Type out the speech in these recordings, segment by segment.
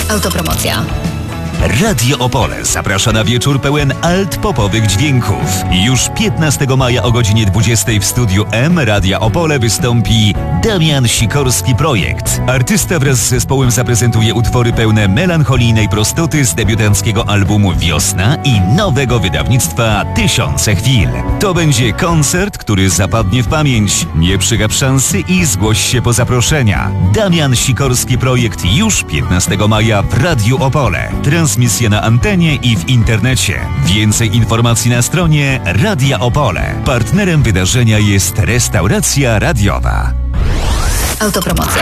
Autopromocja. Radio Opole zaprasza na wieczór pełen alt-popowych dźwięków. Już 15 maja o godzinie 20 w studiu M Radia Opole wystąpi Damian Sikorski Projekt. Artysta wraz z zespołem zaprezentuje utwory pełne melancholijnej prostoty z debiutanckiego albumu Wiosna i nowego wydawnictwa Tysiące Chwil. To będzie koncert, który zapadnie w pamięć. Nie przegap szansy i zgłoś się po zaproszenia. Damian Sikorski Projekt już 15 maja w Radiu Opole. Transmisja na antenie i w internecie. Więcej informacji na stronie Radia Opole. Partnerem wydarzenia jest Restauracja Radiowa. Autopromocja.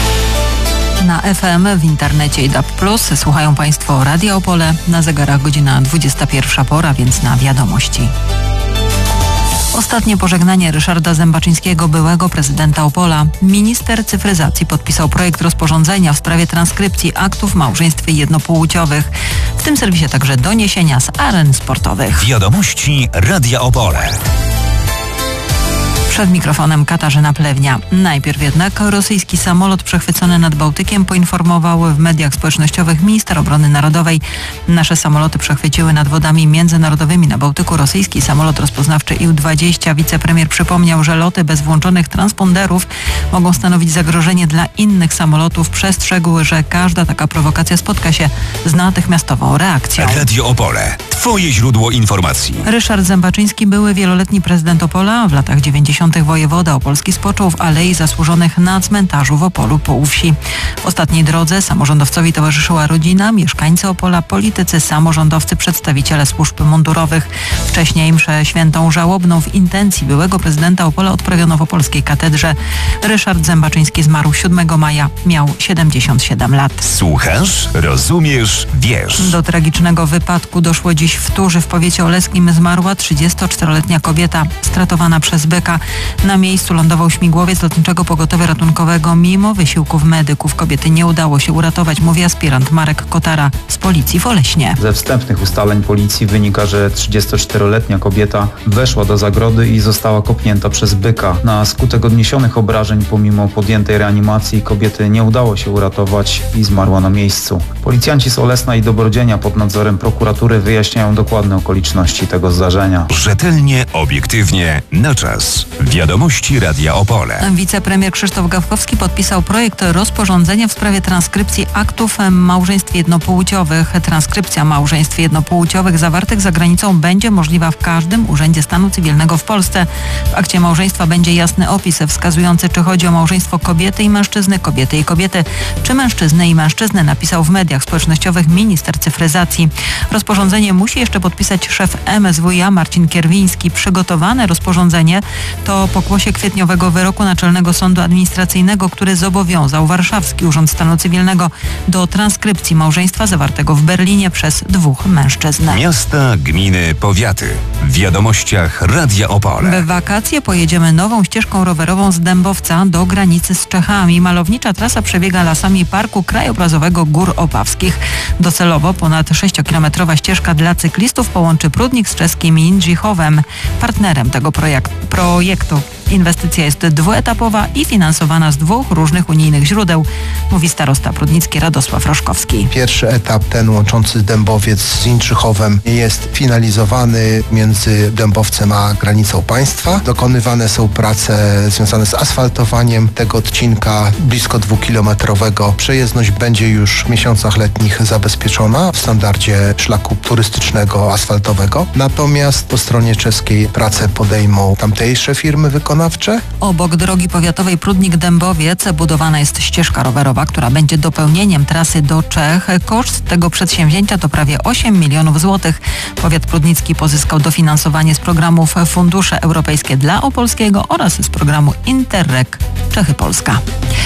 Na FM, w internecie i DAB+. Słuchają Państwo Radia Opole. Na zegarach godzina 21 pora, więc na wiadomości. Ostatnie pożegnanie Ryszarda Zębaczyńskiego, byłego prezydenta Opola. Minister cyfryzacji podpisał projekt rozporządzenia w sprawie transkrypcji aktów małżeństw jednopłciowych. W tym serwisie także doniesienia z aren sportowych. Wiadomości Radia Opole. Przed mikrofonem Katarzyna Plewnia. Najpierw jednak rosyjski samolot przechwycony nad Bałtykiem poinformował w mediach społecznościowych minister obrony narodowej. Nasze samoloty przechwyciły nad wodami międzynarodowymi na Bałtyku rosyjski samolot rozpoznawczy IL-20. Wicepremier przypomniał, że loty bez włączonych transponderów mogą stanowić zagrożenie dla innych samolotów. Przestrzegł, że każda taka prowokacja spotka się z natychmiastową reakcją. Radio Opole. Twoje źródło informacji. Ryszard Zębaczyński, były wieloletni prezydent Opola, w latach 90. wojewoda opolski, spoczął w Alei Zasłużonych na cmentarzu w Opolu Półwsi. W ostatniej drodze samorządowcowi towarzyszyła rodzina, mieszkańcy Opola, politycy, samorządowcy, przedstawiciele służb mundurowych. Wcześniej mszę świętą żałobną w intencji byłego prezydenta Opola odprawiono w opolskiej katedrze. Ryszard Zębaczyński zmarł 7 maja. Miał 77 lat. Słuchasz, rozumiesz, wiesz. Do tragicznego wypadku doszło dziś w Turzy w powiecie oleskim. Zmarła 34-letnia kobieta stratowana przez byka. Na miejscu lądował śmigłowiec Lotniczego Pogotowia Ratunkowego. Mimo wysiłków medyków kobiety nie udało się uratować, mówi aspirant Marek Kotara z policji w Oleśnie. Ze wstępnych ustaleń policji wynika, że 34-letnia kobieta weszła do zagrody i została kopnięta przez byka. Na skutek odniesionych obrażeń, pomimo podjętej reanimacji, kobiety nie udało się uratować i zmarła na miejscu. Policjanci z Olesna i Dobrodzienia pod nadzorem prokuratury wyjaśniają dokładne okoliczności tego zdarzenia. Rzetelnie, obiektywnie, na czas. Wiadomości Radia Opole. Wicepremier Krzysztof Gawkowski podpisał projekt rozporządzenia w sprawie transkrypcji aktów małżeństw jednopłciowych. Transkrypcja małżeństw jednopłciowych zawartych za granicą będzie możliwa w każdym urzędzie stanu cywilnego w Polsce. W akcie małżeństwa będzie jasny opis wskazujący, czy chodzi o małżeństwo kobiety i mężczyzny, kobiety i kobiety, czy mężczyzny i mężczyzny, napisał w mediach społecznościowych minister cyfryzacji. Rozporządzenie musi jeszcze podpisać szef MSWiA Marcin Kierwiński. Przygotowane rozporządzenie to pokłosie kwietniowego wyroku Naczelnego Sądu Administracyjnego, który zobowiązał Warszawski Urząd Stanu Cywilnego do transkrypcji małżeństwa zawartego w Berlinie przez 2 mężczyzn. Miasta, gminy, powiaty. W wiadomościach Radia Opole. W wakacje pojedziemy nową ścieżką rowerową z Dębowca do granicy z Czechami. Malownicza trasa przebiega lasami Parku Krajobrazowego Gór Opawskich. Docelowo ponad 6-kilometrowa ścieżka dla cyklistów połączy Prudnik z czeskim Jindřichowem. Partnerem tego projektu inwestycja jest dwuetapowa i finansowana z 2 różnych unijnych źródeł, mówi starosta prudnicki Radosław Roszkowski. Pierwszy etap, ten łączący Dębowiec z Jindřichowem, jest finalizowany między Dębowcem a granicą państwa. Dokonywane są prace związane z asfaltowaniem tego odcinka blisko 2-kilometrowego. Przejezdność będzie już w miesiącach letnich zabezpieczona w standardzie szlaku turystycznego asfaltowego. Natomiast po stronie czeskiej pracę podejmą tamtejsze firmy wykonawcze. Obok drogi powiatowej Prudnik-Dębowiec budowana jest ścieżka rowerowa, która będzie dopełnieniem trasy do Czech. Koszt tego przedsięwzięcia to prawie 8 milionów złotych. Powiat prudnicki pozyskał dofinansowanie z programów Fundusze Europejskie dla Opolskiego oraz z programu Interreg Czechy-Polska.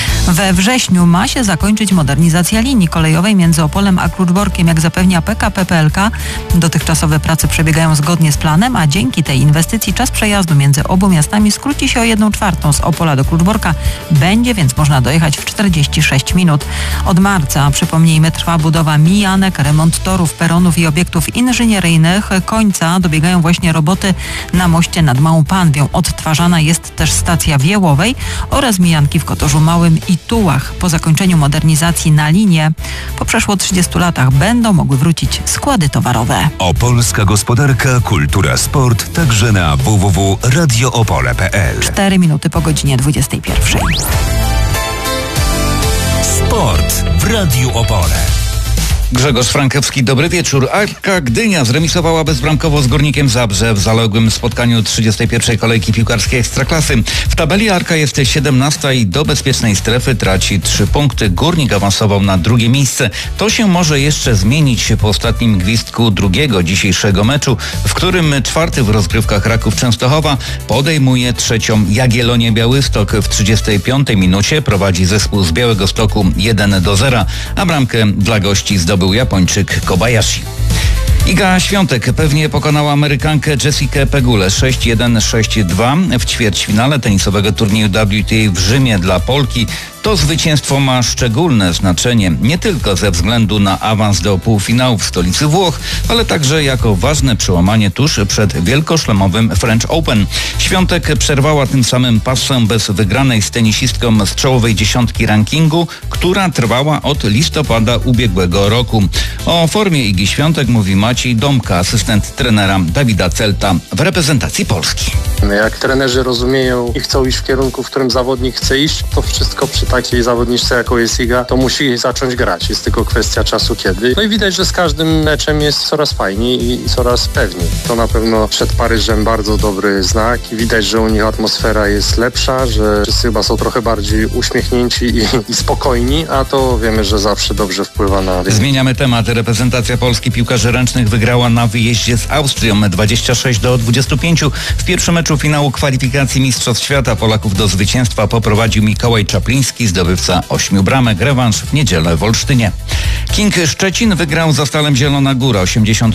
We wrześniu ma się zakończyć modernizacja linii kolejowej między Opolem a Kluczborkiem. Jak zapewnia PKP PLK, dotychczasowe prace przebiegają zgodnie z planem, a dzięki tej inwestycji czas przejazdu między obu miastami skróci się o 1/4 z Opola do Kluczborka. Będzie więc można dojechać w 46 minut. Od marca, przypomnijmy, trwa budowa mijanek, remont torów, peronów i obiektów inżynieryjnych. Końca dobiegają właśnie roboty na moście nad Małą Panwią. Odtwarzana jest też stacja Wiełowej oraz mijanki w Kotorzu Małym i i Tułach. Po zakończeniu modernizacji na linię po przeszło 30 latach będą mogły wrócić składy towarowe. Opolska gospodarka, kultura, sport także na www.radioopole.pl. 4 minuty po godzinie 21. Sport w Radiu Opole. Grzegorz Frankowski, dobry wieczór. Arka Gdynia zremisowała bezbramkowo z Górnikiem Zabrze w zaległym spotkaniu 31. kolejki piłkarskiej Ekstraklasy. W tabeli Arka jest 17 i do bezpiecznej strefy traci 3 punkty. Górnik awansował na drugie miejsce. To się może jeszcze zmienić po ostatnim gwizdku drugiego dzisiejszego meczu, w którym 4. w rozgrywkach Raków Częstochowa podejmuje 3. Jagiellonię Białystok. W 35. minucie prowadzi zespół z Białegostoku 1-0, a bramkę dla gości zdobył Japończyk Kobayashi. Iga Świątek pewnie pokonała Amerykankę Jessikę Pegulę 6-1, 6-2 w ćwierćfinale tenisowego turnieju WTA w Rzymie dla Polki. To zwycięstwo ma szczególne znaczenie nie tylko ze względu na awans do półfinału w stolicy Włoch, ale także jako ważne przełamanie tuż przed wielkoszlemowym French Open. Świątek przerwała tym samym passę bez wygranej z tenisistką z czołowej 10 rankingu, która trwała od listopada ubiegłego roku. O formie Igi Świątek mówi Maciej Domka, asystent trenera Dawida Celta w reprezentacji Polski. Jak trenerzy rozumieją i chcą iść w kierunku, w którym zawodnik chce iść, to wszystko przy takiej zawodniczce, jaką jest Iga, to musi zacząć grać. Jest tylko kwestia czasu kiedy. No i widać, że z każdym meczem jest coraz fajniej i coraz pewniej. To na pewno przed Paryżem bardzo dobry znak i widać, że u nich atmosfera jest lepsza, że wszyscy chyba są trochę bardziej uśmiechnięci i spokojni, a to wiemy, że zawsze dobrze wpływa na... Zmieniamy temat. Reprezentacja Polski piłkarzy ręcznych wygrała na wyjeździe z Austrią 26-25. W pierwszym meczu finału kwalifikacji Mistrzostw Świata Polaków do zwycięstwa poprowadził Mikołaj Czapliński, zdobywca 8 bramek. Rewanż w niedzielę w Olsztynie. King Szczecin wygrał za Stalem Zielona Góra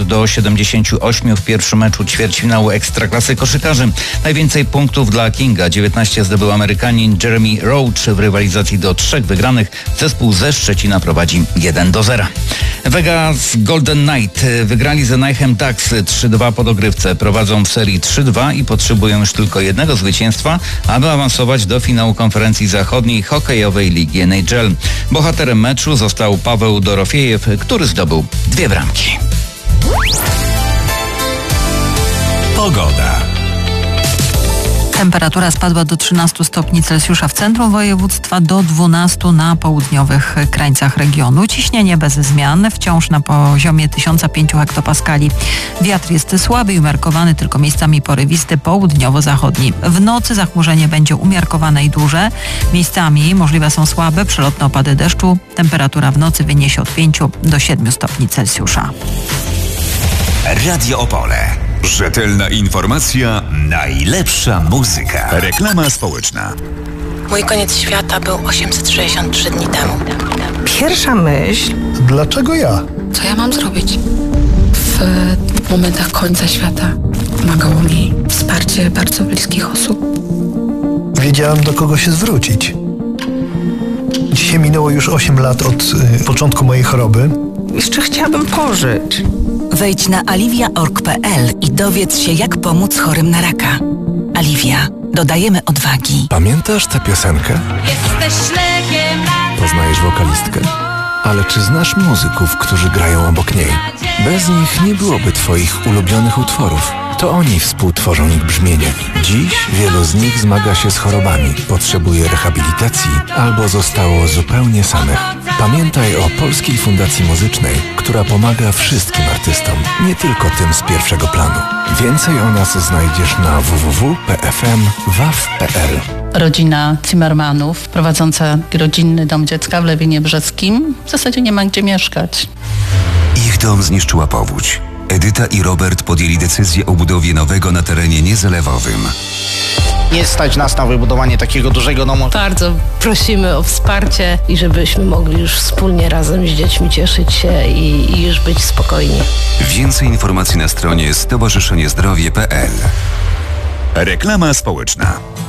80-78 w pierwszym meczu ćwierćfinału Ekstraklasy koszykarzy. Najwięcej punktów dla Kinga 19 zdobył Amerykanin Jeremy Roach w rywalizacji do 3 wygranych. Zespół ze Szczecina prowadzi 1-0. Vegas Golden Knight wygrali z Anaheim Ducks 3-2 po dogrywce. Prowadzą w serii 3-2 i potrzebują już tylko jednego zwycięstwa, aby awansować do finału konferencji zachodniej hokejowej ligi NHL. Bohaterem meczu został Paweł Dorofiejew, który zdobył 2 bramki. Pogoda. Temperatura spadła do 13 stopni Celsjusza w centrum województwa, do 12 na południowych krańcach regionu. Ciśnienie bez zmian, wciąż na poziomie 1005 hektopaskali. Wiatr jest słaby i umiarkowany, tylko miejscami porywisty, południowo-zachodni. W nocy zachmurzenie będzie umiarkowane i duże. Miejscami możliwe są słabe, przelotne opady deszczu. Temperatura w nocy wyniesie od 5 do 7 stopni Celsjusza. Radio Opole. Rzetelna informacja, najlepsza muzyka. Reklama społeczna. Mój koniec świata był 863 dni temu. Pierwsza myśl... Dlaczego ja? Co ja mam zrobić? W momentach końca świata pomagało mi wsparcie bardzo bliskich osób. Wiedziałem, do kogo się zwrócić. Dzisiaj minęło już 8 lat od początku mojej choroby. Jeszcze chciałabym pożyć. Wejdź na aliwia.org.pl i dowiedz się, jak pomóc chorym na raka. Aliwia. Dodajemy odwagi. Pamiętasz tę piosenkę? Jesteś lekiem. Poznajesz wokalistkę? Ale czy znasz muzyków, którzy grają obok niej? Bez nich nie byłoby twoich ulubionych utworów. To oni współtworzą ich brzmienie. Dziś wielu z nich zmaga się z chorobami, potrzebuje rehabilitacji albo zostało zupełnie samych. Pamiętaj o Polskiej Fundacji Muzycznej, która pomaga wszystkim artystom, nie tylko tym z pierwszego planu. Więcej o nas znajdziesz na www.pfm.waw.pl. Rodzina Zimmermanów, prowadząca rodzinny dom dziecka w Lewinie Brzeskim, w zasadzie nie ma gdzie mieszkać. Ich dom zniszczyła powódź. Edyta i Robert podjęli decyzję o budowie nowego na terenie niezalewowym. Nie stać nas na wybudowanie takiego dużego domu. Bardzo prosimy o wsparcie i żebyśmy mogli już wspólnie razem z dziećmi cieszyć się i już być spokojni. Więcej informacji na stronie stowarzyszeniezdrowie.pl. Reklama społeczna.